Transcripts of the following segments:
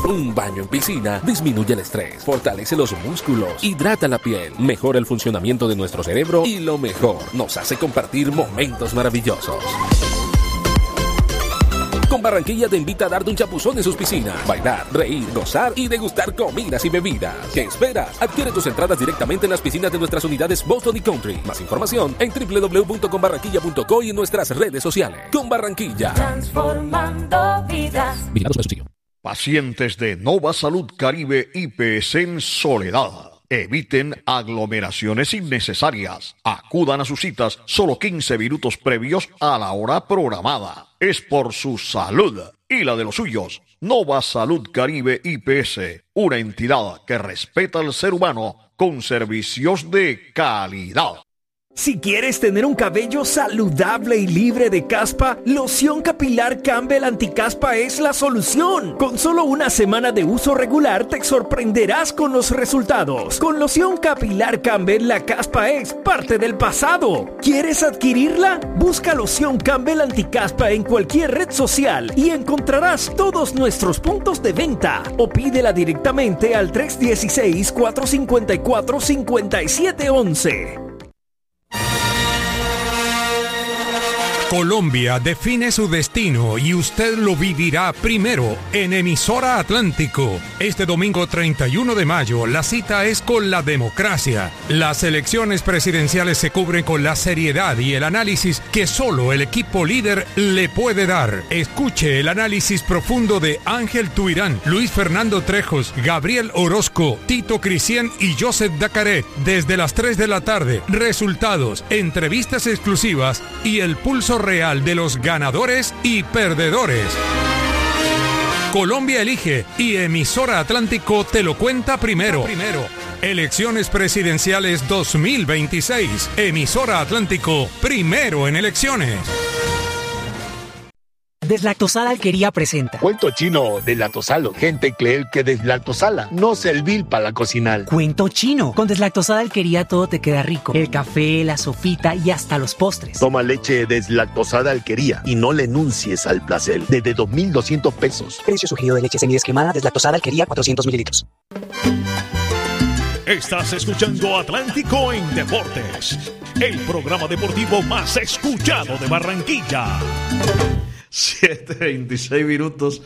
Un baño en piscina disminuye el estrés, fortalece los músculos, hidrata la piel, mejora el funcionamiento de nuestro cerebro y lo mejor, nos hace compartir momentos maravillosos. Con Barranquilla te invita a darte un chapuzón en sus piscinas, bailar, reír, gozar y degustar comidas y bebidas. ¿Qué esperas? Adquiere tus entradas directamente en las piscinas de nuestras unidades Boston y Country. Más información en www.conbarranquilla.co y en nuestras redes sociales. Con Barranquilla. Transformando vidas. Pacientes de Nova Salud Caribe IPS en Soledad. Eviten aglomeraciones innecesarias. Acudan a sus citas solo 15 minutos previos a la hora programada. Es por su salud y la de los suyos. Nova Salud Caribe IPS, una entidad que respeta al ser humano con servicios de calidad. Si quieres tener un cabello saludable y libre de caspa, Loción Capilar Campbell Anticaspa es la solución. Con solo una semana de uso regular te sorprenderás con los resultados. Con Loción Capilar Campbell la caspa es parte del pasado. ¿Quieres adquirirla? Busca Loción Campbell Anticaspa en cualquier red social y encontrarás todos nuestros puntos de venta. O pídela directamente al 316-454-5711. Colombia define su destino y usted lo vivirá primero en Emisora Atlántico. Este domingo 31 de mayo la cita es con la democracia. Las elecciones presidenciales se cubren con la seriedad y el análisis que solo el equipo líder le puede dar. Escuche el análisis profundo de Ángel Tuirán, Luis Fernando Trejos, Gabriel Orozco, Tito Cristian y Joseph Dacaret desde las 3 de la tarde. Resultados, entrevistas exclusivas y el pulso real de los ganadores y perdedores. Colombia elige y Emisora Atlántico te lo cuenta primero. Elecciones presidenciales 2026. Emisora Atlántico, primero en elecciones. Deslactosada Alquería presenta Cuento chino deslactosalo. Gente cree que deslactosala no servir para cocinar. Cuento chino. Con Deslactosada Alquería todo te queda rico. El café, la sopita y hasta los postres. Toma leche deslactosada Alquería y no le enuncies al placer. Desde 2,200 pesos. Precio sugerido de leche semidescremada Deslactosada Alquería 400 mililitros. Estás escuchando Atlántico en Deportes, el programa deportivo más escuchado de Barranquilla. 7:26 minutos,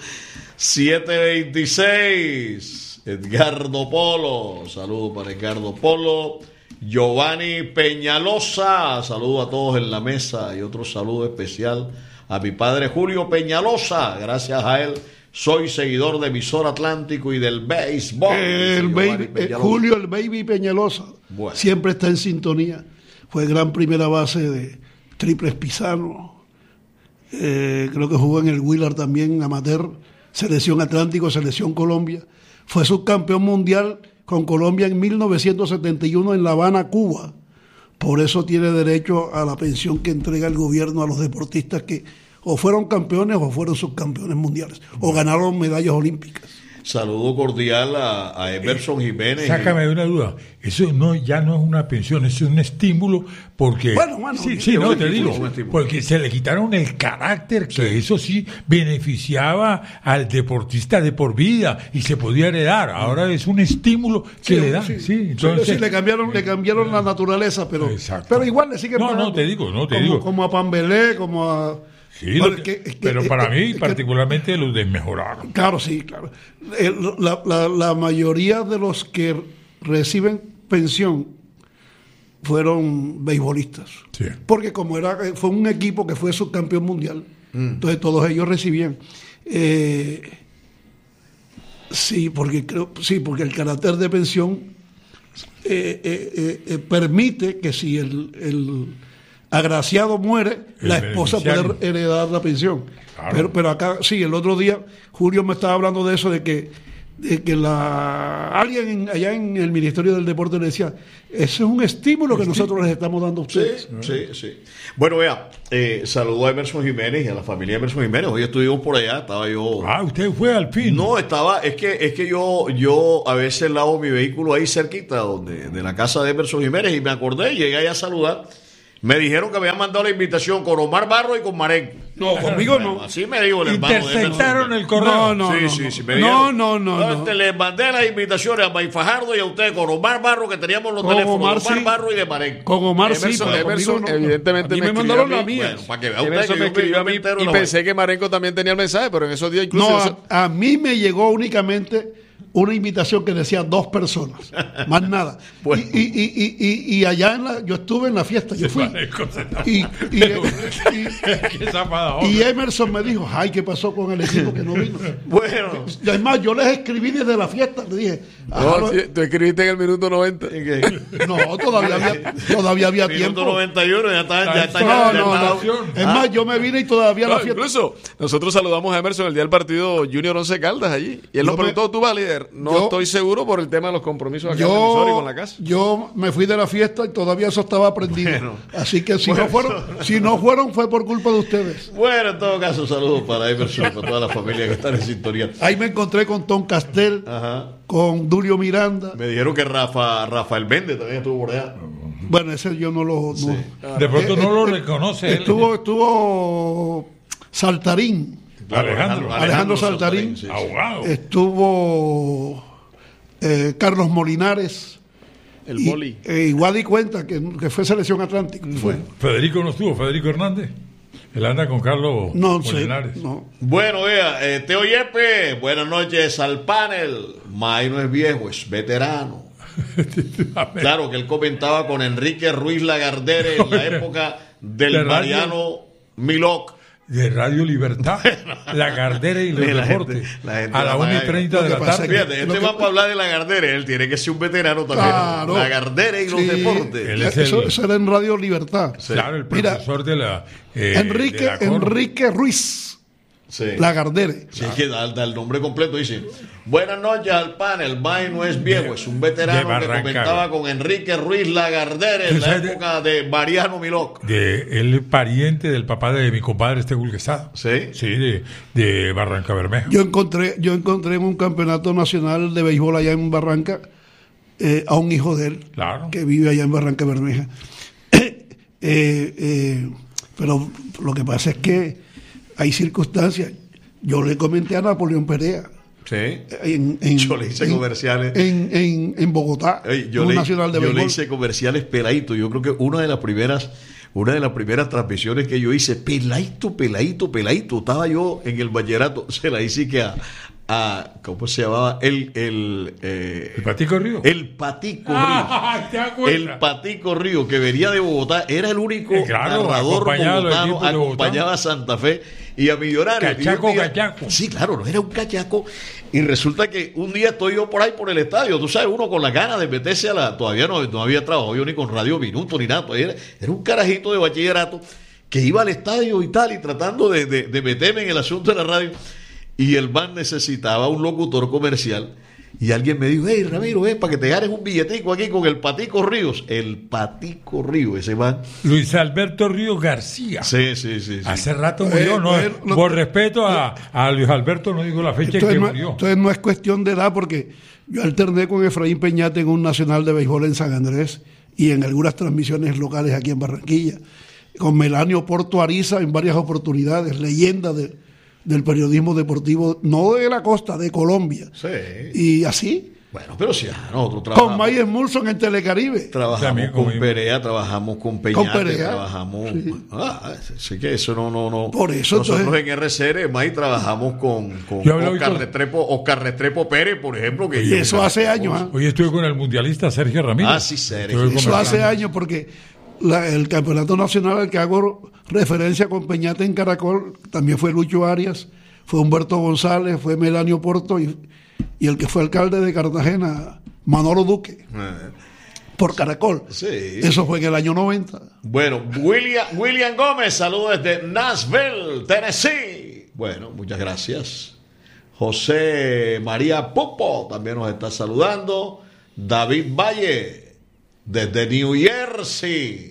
7:26. Edgardo Polo, saludo para Edgardo Polo. Giovanni Peñalosa, saludo a todos en la mesa y otro saludo especial a mi padre Julio Peñalosa. Gracias a él soy seguidor de Emisora Atlántico y del béisbol. Julio el Baby Peñalosa, bueno, siempre está en sintonía. Fue gran primera base de Triples Pisano. Creo que jugó en el Willard también, amateur, Selección Atlántico, Selección Colombia. Fue subcampeón mundial con Colombia en 1971 en La Habana, Cuba. Por eso tiene derecho a la pensión que entrega el gobierno a los deportistas que o fueron campeones o fueron subcampeones mundiales, o ganaron medallas olímpicas. Saludo cordial a Emerson Jiménez. Sácame de una duda. Eso no, ya no es una pensión, eso es un estímulo porque... Bueno, sí, no, te digo, porque se le quitaron el carácter que eso sí beneficiaba al deportista de por vida y se podía heredar. Ahora es un estímulo que le dan. Sí, entonces... sí, le cambiaron la naturaleza, pero igual le siguen pagando. No, te digo. Como a Pambelé, como a... Sí, pero para mí particularmente los desmejoraron. Claro, sí, claro. La mayoría de los que reciben pensión fueron beisbolistas. Sí. Porque como fue un equipo que fue subcampeón mundial, entonces todos ellos recibían. Porque el carácter de pensión permite que si el agraciado muere, la esposa puede heredar la pensión. Claro. Pero acá, sí, el otro día Julio me estaba hablando de eso, de que alguien allá en el Ministerio del Deporte le decía, ese es un estímulo que nosotros les estamos dando a ustedes. Sí. Bueno, vea, saludo a Emerson Jiménez y a la familia de Emerson Jiménez. Hoy estuvimos por allá, estaba yo... ¿Usted fue al fin? No, es que yo a veces lavo mi vehículo ahí cerquita de la casa de Emerson Jiménez y me acordé, llegué allá a saludar. Me dijeron que me habían mandado la invitación con Omar Barro y con Marén. No, conmigo no. Así me dijo el hermano. Interceptaron el correo. Sí, me dijeron. No. Les mandé las invitaciones a May Fajardo y a usted con Omar Barro, que teníamos los teléfonos. Omar Barro y de Marenco. Con Omar Emerson, evidentemente me mandaron la mía. Bueno, para que vea Emerson me escribió a mí y pensé que Marenco también tenía el mensaje, pero en esos días incluso... No, a mí me llegó únicamente una invitación que decía 2 personas, más nada. Bueno. Y allá yo estuve en la fiesta, yo fui. Y Emerson me dijo, ay, ¿qué pasó con el equipo que no vino? Bueno. Es más, yo les escribí desde la fiesta, le dije. Tú escribiste en el minuto 90. No, todavía había tiempo. Minuto 91, ya está. No. Es más, yo me vine y todavía la fiesta. Incluso, nosotros saludamos a Emerson el día del partido Junior 11 Caldas allí. Y él nos preguntó, ¿tú vas, líder? No estoy seguro por el tema de los compromisos acá en el emisor y con la casa. Yo me fui de la fiesta y todavía eso estaba prendido. Bueno, así que si no fueron fue por culpa de ustedes. Bueno, en todo caso, saludos para Emerson y para toda la familia que están en sintonía. Ahí me encontré con Tom Castel, con Dulio Miranda. Me dijeron que Rafael Méndez también estuvo por allá. Bueno, ese yo no lo... Sí. De pronto no lo reconoce. Estuvo Saltarín. Alejandro Saltarín. Sí. Abogado. Estuvo Carlos Molinares. El Boli. Y Wadi cuenta que fue Selección Atlántica. Federico no estuvo, Federico Hernández. Él anda con Carlos Molinares. No. Bueno, vea, Teo Yepe, buenas noches al panel. May no es viejo, es veterano. Claro que él comentaba con Enrique Ruiz Lagardere en la época del Mariano Milok. De Radio Libertad, Lagardere y los deportes. A la 1:30 de la tarde. Fíjate, va para hablar de Lagardere. Él tiene que ser un veterano también. Claro. Lagardere y los deportes. Eso era en Radio Libertad. Sí. Claro, el profesor de la. Enrique Ruiz. Sí. Lagardere. Sí, que da el nombre completo. Dice: buenas noches al panel. May no es viejo, es un veterano que comentaba con Enrique Ruiz Lagardere en la época de Mariano Milok. El pariente del papá de mi compadre Estegul Quesada. Sí. Sí, de Barranca Bermeja. Yo encontré en un campeonato nacional de béisbol allá en Barranca a un hijo de él, claro, que vive allá en Barranca Bermeja. Pero lo que pasa es que hay circunstancias. Yo le comenté a Napoleón Perea. Sí. Yo le hice comerciales. En Bogotá. Nacional de béisbol. Le hice comerciales peladito. Yo creo que una de las primeras transmisiones que yo hice, peladito. Estaba yo en el bachillerato. Se la hice que a ¿cómo se llamaba? El Patico Río. El Patico Río. El Patico Río, que venía de Bogotá, era el único narrador bogotano, acompañaba a Santa Fe y a Millonarios. Cachaco. Sí, claro, no era un cachaco. Y resulta que un día estoy yo por ahí por el estadio, tú sabes, uno con las ganas de meterse todavía no había trabajado yo ni con Radio Minuto ni nada, era un carajito de bachillerato que iba al estadio y tal, y tratando de meterme en el asunto de la radio. Y el man necesitaba un locutor comercial. Y alguien me dijo: hey, Ramiro, para que te ganes un billetico aquí con el Patico Ríos. El Patico Ríos, ese man. Luis Alberto Ríos García. Sí. Hace rato murió, por respeto a Luis Alberto, no digo la fecha que murió. Entonces no es cuestión de edad, porque yo alterné con Efraín Peñate en un nacional de béisbol en San Andrés y en algunas transmisiones locales aquí en Barranquilla. Con Melanio Porto Ariza en varias oportunidades, leyenda del periodismo deportivo, no de la costa, de Colombia. Sí. Y así. Bueno, pero sí, nosotros trabajamos. Con Mayes Mulson en Telecaribe. Trabajamos con Perea, trabajamos con Peñate, trabajamos. Sí. Así que eso no. Por eso nosotros entonces, en RCR, May, trabajamos con Oscar Restrepo Pérez, por ejemplo. Y eso hace años. Hoy estuve con el mundialista Sergio Ramírez. Sí, Sergio. Eso hace años, porque el campeonato nacional al que hago referencia con Peñate en Caracol también fue Lucho Arias, fue Humberto González, fue Melanio Porto y el que fue alcalde de Cartagena, Manolo Duque, por Caracol. Sí. Eso fue en el año 90. Bueno, William Gómez, saludos desde Nashville, Tennessee. Bueno, muchas gracias. José María Pupo también nos está saludando. David Valle desde New Jersey.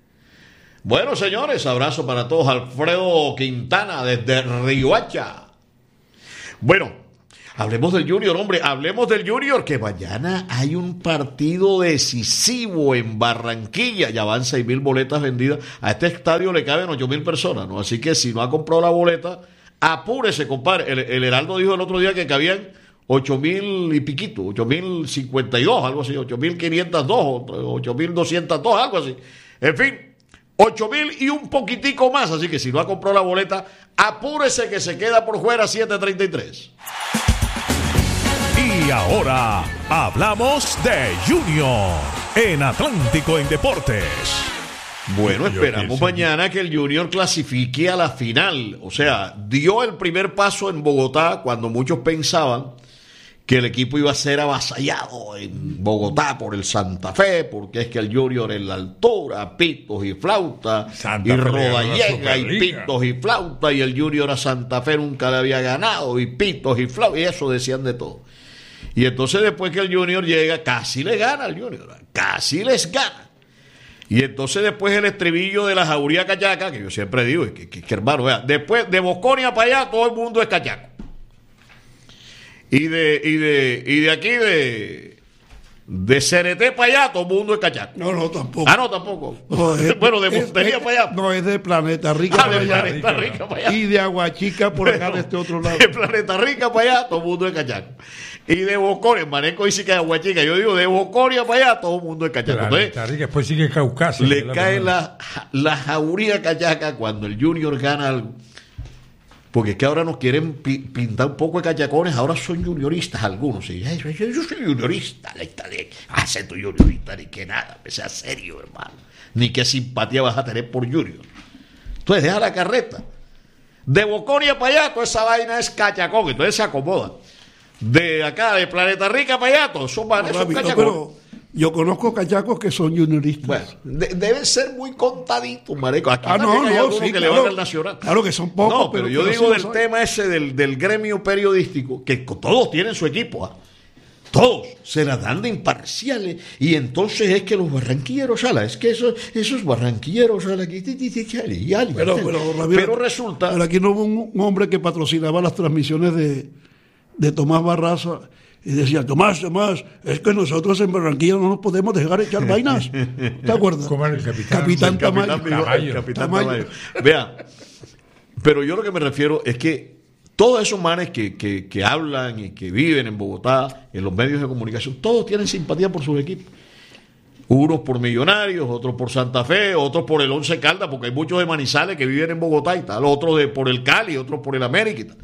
Bueno, señores, abrazo para todos. Alfredo Quintana desde Riohacha. Bueno, Hablemos del Junior, hombre, hablemos del Junior, que mañana hay un partido decisivo en Barranquilla. Ya van 6,000 boletas vendidas. A este estadio le caben 8,000 personas, ¿no? Así que si no ha comprado la boleta, apúrese, compadre. El Heraldo dijo el otro día que cabían 8,000 y piquito, 8,052, algo así, 8,502, 8,202, algo así. En fin, 8,000 y un poquitico más. Así que si no ha comprado la boleta, apúrese que se queda por fuera 7:33. Y ahora hablamos de Junior en Atlántico en Deportes. Bueno, esperamos mañana que el Junior clasifique a la final. O sea, dio el primer paso en Bogotá cuando muchos pensaban que el equipo iba a ser avasallado en Bogotá por el Santa Fe, porque es que el Junior en la altura, pitos y flauta, y Rodallega y pitos y flauta, y el Junior a Santa Fe nunca le había ganado, y pitos y flauta, y eso decían de todo. Y entonces después que el Junior llega, casi le gana al Junior, casi les gana. Y entonces después el estribillo de la jauría cachaca, que yo siempre digo, que hermano, vea, después de Bosconia para allá todo el mundo es cachaco. Y de aquí de Cereté para allá todo el mundo es cachaco. No, tampoco. Ah, no, tampoco. No, bueno, de Montería para allá. No, es de Planeta Rica para allá. Planeta Rica para allá. Y de Aguachica por acá de este otro lado. De Planeta Rica para allá todo el mundo es cachaco. Y de Bocoria, Maneco dice que es Aguachica. Yo digo, de Bocoria para allá todo el mundo es cachaco. Planeta Rica, después sigue Caucasia. Le cae la jauría cachaca cuando el Junior gana algo. Porque es que ahora nos quieren pintar un poco de cachacones, ahora son junioristas algunos. ¿Sí? Yo soy juniorista, hace tu juniorista, ni que nada, que sea serio, hermano. Ni qué simpatía vas a tener por Junior. Entonces deja la carreta. De Boconia para allá, toda esa vaina es cachacón, entonces se acomoda. De acá, de Planeta Rica para allá, todos son cachacones. Pero yo conozco cachacos que son junioristas. Bueno, deben ser muy contaditos, mareco. Aquí también hay algunos que le van al Nacional. Claro que son pocos. No, pero yo digo del tema ese del gremio periodístico, que todos tienen su equipo, ¿ah? Todos se la dan de imparciales. Y entonces es que los barranquilleros, es que esos barranquilleros, pero resulta. Pero aquí no hubo un hombre que patrocinaba las transmisiones de Tomás Barraza. Y decía, Tomás, es que nosotros en Barranquilla no nos podemos dejar echar vainas. ¿Te acuerdas? Como el capitán Tamayo. Vea, pero yo lo que me refiero es que todos esos manes que hablan y que viven en Bogotá, en los medios de comunicación, todos tienen simpatía por sus equipos. Unos por Millonarios, otros por Santa Fe, otros por el Once Caldas, porque hay muchos de Manizales que viven en Bogotá y tal, otros por el Cali, otros por el América y tal.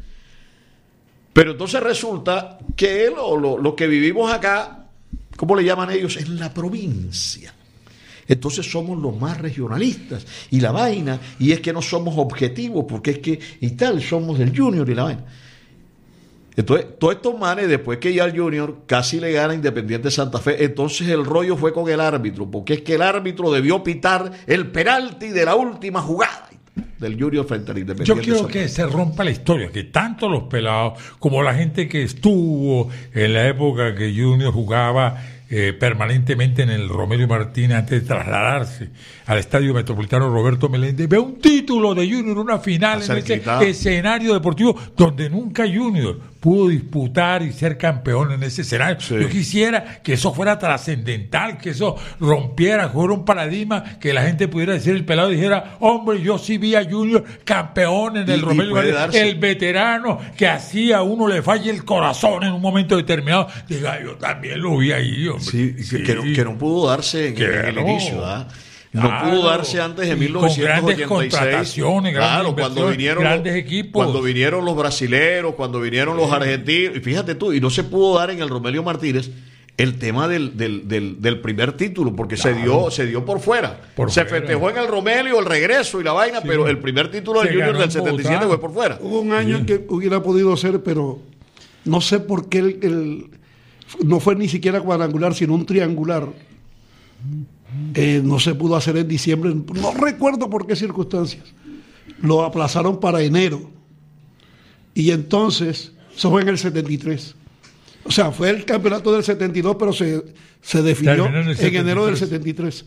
Pero entonces resulta que lo que vivimos acá, ¿cómo le llaman ellos? En la provincia. Entonces somos los más regionalistas. Y la vaina, y es que no somos objetivos, porque es que, y tal, somos del Junior y la vaina. Entonces, todos estos manes, después que ya el Junior casi le gana Independiente Santa Fe, entonces el rollo fue con el árbitro, porque es que el árbitro debió pitar el penalti de la última jugada del Junior frente al Independiente. Yo quiero que se rompa la historia, que tanto los pelados como la gente que estuvo en la época que Junior jugaba permanentemente en el Romelio Martínez antes de trasladarse al Estadio Metropolitano Roberto Meléndez, ve un título de Junior, una final en ese escenario deportivo donde nunca Junior pudo disputar y ser campeón en ese escenario. Sí. Yo quisiera que eso fuera trascendental, que eso rompiera, fuera un paradigma, que la gente pudiera decir, el pelado dijera, hombre, yo sí vi a Junior campeón en el Romelio Martínez, el veterano que hacía a uno le falle el corazón en un momento determinado, diga, yo también lo vi ahí, hombre. Sí. Que no pudo darse en el inicio, ¿verdad? No pudo darse antes de 1986. Con grandes contrataciones, grandes equipos. Cuando vinieron los brasileros, cuando vinieron los argentinos, y fíjate tú, y no se pudo dar en el Romelio Martínez el tema del primer título, porque se dio por fuera. Se festejó en el Romelio el regreso y la vaina, pero el primer título del Junior del 77 fue por fuera. Hubo un año en que hubiera podido ser, pero no sé por qué no fue ni siquiera cuadrangular, sino un triangular. No se pudo hacer en diciembre, no recuerdo por qué circunstancias. Lo aplazaron para enero. Y entonces, eso fue en el 73. O sea, fue el campeonato del 72, pero se definió en enero del 73.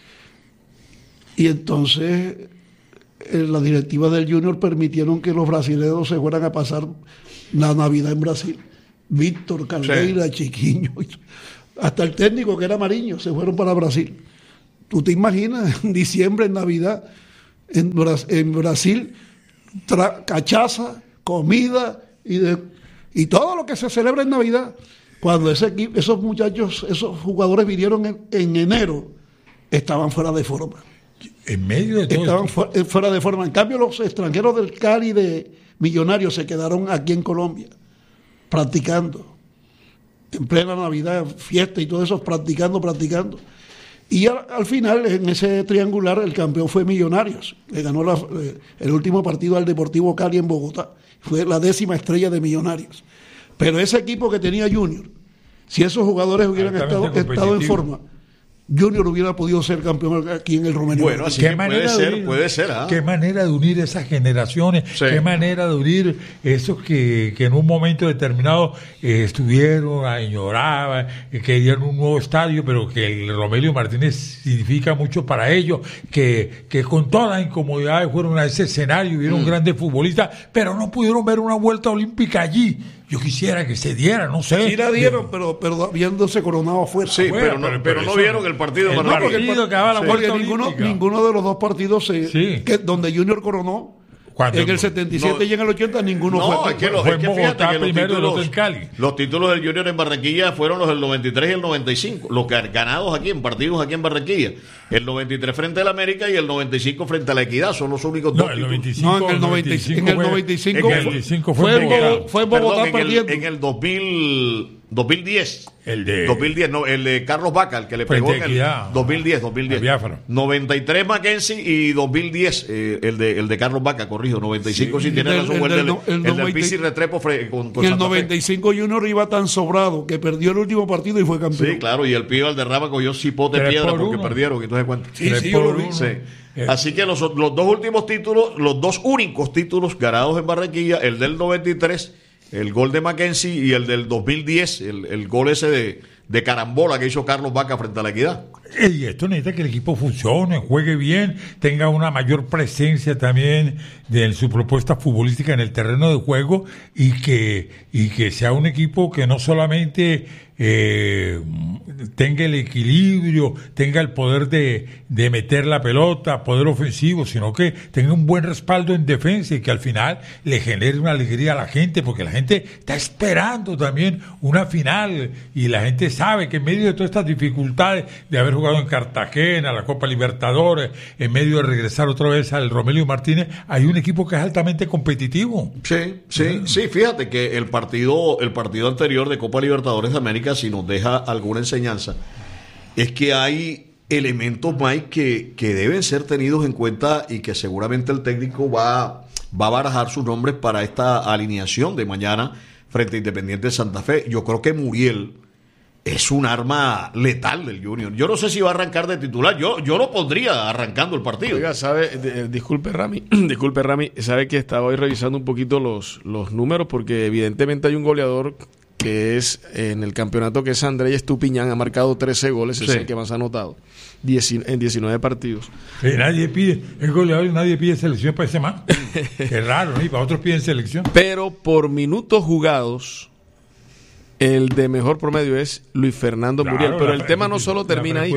Y entonces, la directiva del Junior permitieron que los brasileños se fueran a pasar la Navidad en Brasil. Víctor Caldeira, Chiquiño, hasta el técnico que era Mariño, se fueron para Brasil. ¿Tú te imaginas en diciembre, en Navidad, en Brasil, cachaza, comida y todo lo que se celebra en Navidad? Cuando esos muchachos, esos jugadores vinieron en enero, estaban fuera de forma. En medio de todo estaban fuera de forma. En cambio, los extranjeros del Cali de Millonarios se quedaron aquí en Colombia, practicando. En plena Navidad, fiesta y todo eso, practicando. Y al final, en ese triangular, el campeón fue Millonarios. Le ganó el último partido al Deportivo Cali en Bogotá. Fue la 10ª estrella de Millonarios. Pero ese equipo que tenía Junior, si esos jugadores hubieran estado en forma, Junior hubiera podido ser campeón aquí en el Romelio. Bueno, así que puede ser. ¿Ah? Qué manera de unir esas generaciones, sí. Qué manera de unir esos que en un momento determinado estuvieron, añoraban, querían un nuevo estadio, pero que el Romelio Martínez significa mucho para ellos, que con todas las incomodidades fueron a ese escenario, vieron grandes futbolistas, pero no pudieron ver una vuelta olímpica allí. Yo quisiera que se diera, no sé. Sí la dieron, pero habiéndose coronado afuera. Sí, pero no vieron el partido. Porque ninguno de los dos partidos donde Junior coronó, en el 77 y en el 80 ninguno fue. Fue en Bogotá primero el otro en Cali. Los títulos del Junior en Barranquilla fueron los del 93 y el 95, los ganados aquí en partidos aquí en Barranquilla. El 93 frente al América y el 95 frente a la Equidad, son los únicos dos títulos. No, en el 95 fue en Bogotá perdiendo. En el 2010. El de Carlos Vaca, el que le pegó en el 2010. 93 Mackenzie y 2010 el de Carlos Vaca, corrijo, 95 sí tiene razón, el del Pizzi Restrepo con el 95 Junior iba tan sobrado que perdió el último partido y fue campeón. Sí, claro, y el Pío Valderrama cogió cipote de piedra porque perdieron, entonces cuenta. Sí, yo lo vi. Así que los dos últimos títulos, los dos únicos títulos ganados en Barranquilla, el del 93, el gol de Mackenzie, y el del 2010, el gol ese de carambola que hizo Carlos Vaca frente a la Equidad. Y esto necesita que el equipo funcione, juegue bien, tenga una mayor presencia también de su propuesta futbolística en el terreno de juego y que sea un equipo que no solamente tenga el equilibrio, tenga el poder de meter la pelota, poder ofensivo, sino que tenga un buen respaldo en defensa y que al final le genere una alegría a la gente, porque la gente está esperando también una final y la gente sabe que en medio de todas estas dificultades de haber jugado en Cartagena, la Copa Libertadores, en medio de regresar otra vez al Romelio Martínez, hay un equipo que es altamente competitivo. Sí, fíjate que el partido anterior de Copa Libertadores de América, si nos deja alguna enseñanza, es que hay elementos, Mike, que deben ser tenidos en cuenta y que seguramente el técnico va a barajar sus nombres para esta alineación de mañana frente a Independiente de Santa Fe. Yo creo que Muriel es un arma letal del Junior. Yo no sé si va a arrancar de titular. Yo lo pondría arrancando el partido. Oiga, disculpe Rami, sabe que estaba hoy revisando un poquito los números, porque evidentemente hay un goleador que es en el campeonato, que es Andrés Estupiñán, ha marcado 13 goles, es el que más ha anotado en 19 partidos. Nadie pide, es goleador y nadie pide selección para ese man. Qué raro, ¿no? Y para otros piden selección. Pero por minutos jugados, el de mejor promedio es Luis Fernando Muriel. Pero el tema no solo termina ahí.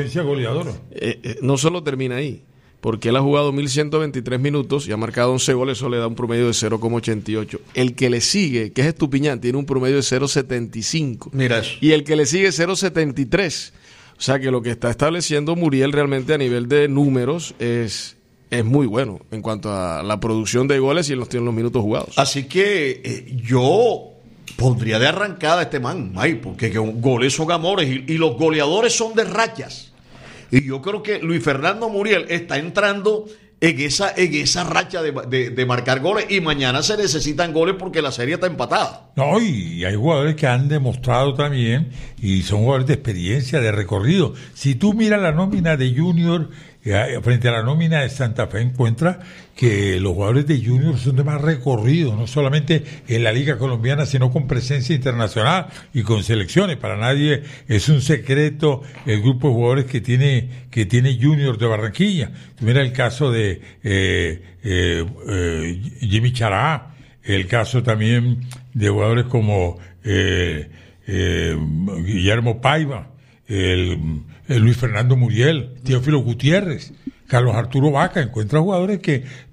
No solo termina ahí, porque él ha jugado 1.123 minutos y ha marcado 11 goles, eso le da un promedio de 0,88. El que le sigue, que es Estupiñán, tiene un promedio de 0,75. Mira eso. Y el que le sigue 0,73. O sea que lo que está estableciendo Muriel realmente a nivel de números es muy bueno en cuanto a la producción de goles y en los minutos jugados. Así que yo pondría de arrancada a este man, porque goles son amores y los goleadores son de rachas. Y yo creo que Luis Fernando Muriel está entrando en esa racha de marcar goles, y mañana se necesitan goles porque la serie está empatada. No, y hay jugadores que han demostrado también, y son jugadores de experiencia, de recorrido. Si tú miras la nómina de Junior frente a la nómina de Santa Fe, encuentra que los jugadores de Junior son de más recorrido, no solamente en la Liga Colombiana, sino con presencia internacional y con selecciones. Para nadie es un secreto el grupo de jugadores que tiene Junior de Barranquilla. Mira el caso de Jimmy Chará, el caso también de jugadores como Guillermo Paiva, el Luis Fernando Muriel, Teófilo Gutiérrez, Carlos Arturo Vaca. Encuentra jugadores que